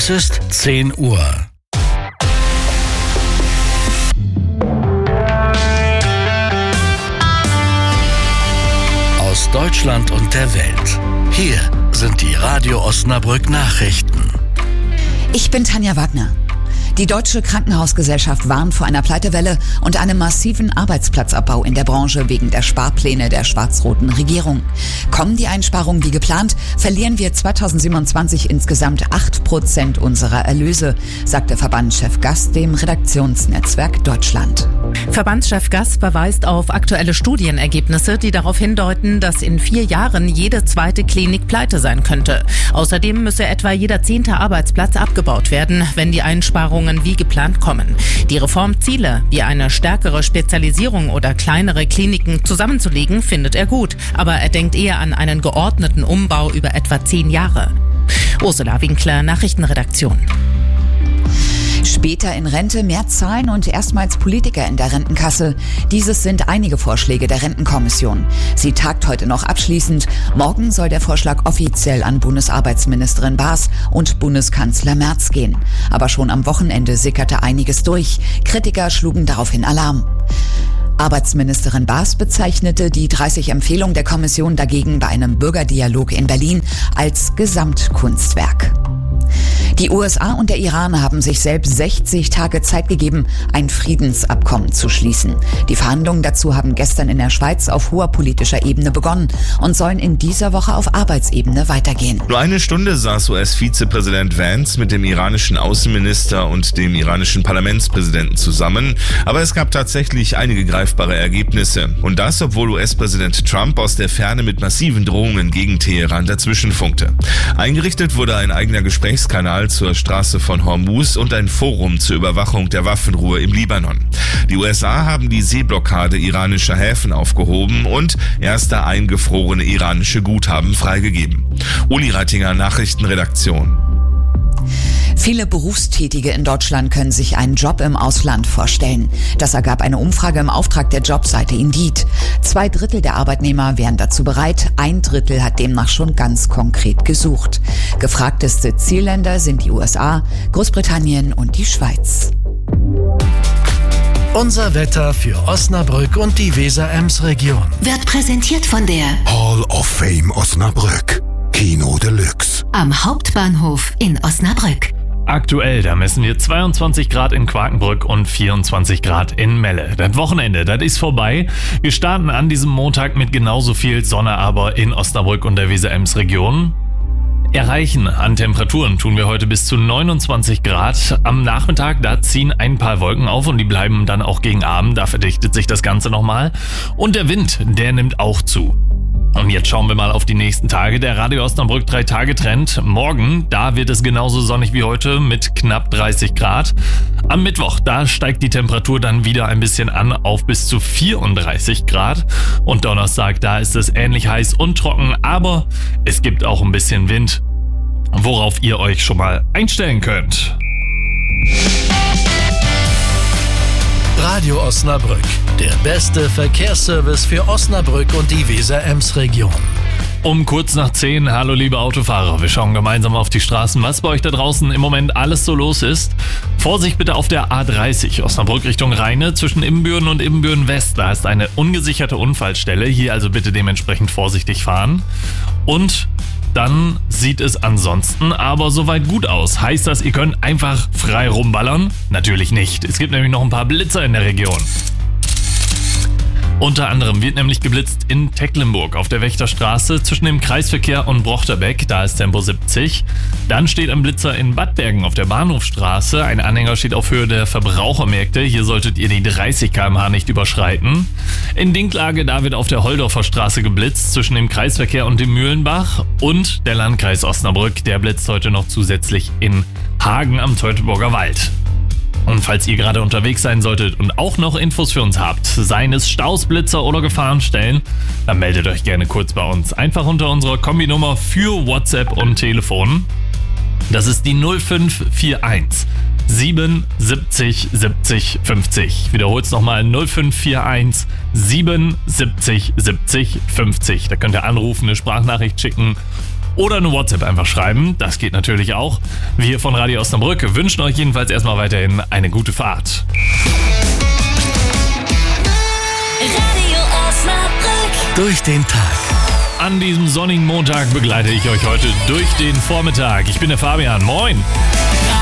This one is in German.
Es ist 10 Uhr. Aus Deutschland und der Welt. Hier sind die Radio Osnabrück Nachrichten. Ich bin Tanja Wagner. Die Deutsche Krankenhausgesellschaft warnt vor einer Pleitewelle und einem massiven Arbeitsplatzabbau in der Branche wegen der Sparpläne der schwarz-roten Regierung. Kommen die Einsparungen wie geplant, verlieren wir 2027 insgesamt 8% unserer Erlöse, sagte Verbandschef Gass dem Redaktionsnetzwerk Deutschland. Verbandschef Gass verweist auf aktuelle Studienergebnisse, die darauf hindeuten, dass in 4 Jahren jede zweite Klinik pleite sein könnte. Außerdem müsse etwa jeder 10. Arbeitsplatz abgebaut werden, wenn die Einsparungen wie geplant kommen. Die Reformziele, wie eine stärkere Spezialisierung oder kleinere Kliniken zusammenzulegen, findet er gut. Aber er denkt eher an einen geordneten Umbau über etwa 10 Jahre. Ursula Winkler, Nachrichtenredaktion. Später in Rente, mehr zahlen und erstmals Politiker in der Rentenkasse. Dieses sind einige Vorschläge der Rentenkommission. Sie tagt heute noch abschließend. Morgen soll der Vorschlag offiziell an Bundesarbeitsministerin Baas und Bundeskanzler Merz gehen. Aber schon am Wochenende sickerte einiges durch. Kritiker schlugen daraufhin Alarm. Arbeitsministerin Baas bezeichnete die 30 Empfehlungen der Kommission dagegen bei einem Bürgerdialog in Berlin als Gesamtkunstwerk. Die USA und der Iran haben sich selbst 60 Tage Zeit gegeben, ein Friedensabkommen zu schließen. Die Verhandlungen dazu haben gestern in der Schweiz auf hoher politischer Ebene begonnen und sollen in dieser Woche auf Arbeitsebene weitergehen. Nur eine Stunde saß US-Vizepräsident Vance mit dem iranischen Außenminister und dem iranischen Parlamentspräsidenten zusammen. Aber es gab tatsächlich einige greifbare Ergebnisse. Und das, obwohl US-Präsident Trump aus der Ferne mit massiven Drohungen gegen Teheran dazwischenfunkte. Eingerichtet wurde ein eigener Gesprächskanal zur Straße von Hormuz und ein Forum zur Überwachung der Waffenruhe im Libanon. Die USA haben die Seeblockade iranischer Häfen aufgehoben und erste eingefrorene iranische Guthaben freigegeben. Uli Reitinger, Nachrichtenredaktion. Viele Berufstätige in Deutschland können sich einen Job im Ausland vorstellen. Das ergab eine Umfrage im Auftrag der Jobseite Indeed. 2/3 der Arbeitnehmer wären dazu bereit, 1/3 hat demnach schon ganz konkret gesucht. Gefragteste Zielländer sind die USA, Großbritannien und die Schweiz. Unser Wetter für Osnabrück und die Weser-Ems-Region. Wird präsentiert von der Hall of Fame Osnabrück. Kino Deluxe. am Hauptbahnhof in Osnabrück. Aktuell, da messen wir 22 Grad in Quakenbrück und 24 Grad in Melle. Das Wochenende, das ist vorbei. Wir starten an diesem Montag mit genauso viel Sonne aber in Osnabrück und der Weser-Ems-Region. Erreichen an Temperaturen tun wir heute bis zu 29 Grad. Am Nachmittag, da ziehen ein paar Wolken auf und die bleiben dann auch gegen Abend. Da verdichtet sich das Ganze nochmal. Und der Wind, der nimmt auch zu. Und jetzt schauen wir mal auf die nächsten Tage. Der Radio Osnabrück 3-Tage-Trend. Morgen, da wird es genauso sonnig wie heute mit knapp 30 Grad. Am Mittwoch, da steigt die Temperatur dann wieder ein bisschen an auf bis zu 34 Grad. Und Donnerstag, da ist es ähnlich heiß und trocken, aber es gibt auch ein bisschen Wind, worauf ihr euch schon mal einstellen könnt. Radio Osnabrück, der beste Verkehrsservice für Osnabrück und die Weser-Ems-Region. Um kurz nach 10, hallo liebe Autofahrer, wir schauen gemeinsam auf die Straßen, was bei euch da draußen im Moment alles so los ist. Vorsicht bitte auf der A30, Osnabrück Richtung Rheine, zwischen Ibbenbüren und Ibbenbüren West, da ist eine ungesicherte Unfallstelle, hier also bitte dementsprechend vorsichtig fahren. Und dann sieht es ansonsten aber soweit gut aus. Heißt das, ihr könnt einfach frei rumballern? Natürlich nicht. Es gibt nämlich noch ein paar Blitzer in der Region. Unter anderem wird nämlich geblitzt in Tecklenburg auf der Wächterstraße zwischen dem Kreisverkehr und Brochterbeck, da ist Tempo 70. Dann steht ein Blitzer in Bad Bergen auf der Bahnhofstraße. Ein Anhänger steht auf Höhe der Verbrauchermärkte. Hier solltet ihr die 30 km/h nicht überschreiten. In Dinklage, da wird auf der Holdorfer Straße geblitzt zwischen dem Kreisverkehr und dem Mühlenbach. Und der Landkreis Osnabrück, der blitzt heute noch zusätzlich in Hagen am Teutoburger Wald. Und falls ihr gerade unterwegs sein solltet und auch noch Infos für uns habt, seien es Staus, Blitzer oder Gefahrenstellen, dann meldet euch gerne kurz bei uns. Einfach unter unserer Kombinummer für WhatsApp und Telefon. Das ist die 0541 77 70 50. Ich wiederhole es nochmal, 0541 77 70 50. Da könnt ihr anrufen, eine Sprachnachricht schicken oder eine WhatsApp einfach schreiben. Das geht natürlich auch. Wir von Radio Osnabrück wünschen euch jedenfalls erstmal weiterhin eine gute Fahrt. Radio Osnabrück. Durch den Tag. An diesem sonnigen Montag begleite ich euch heute durch den Vormittag. Ich bin der Fabian. Moin!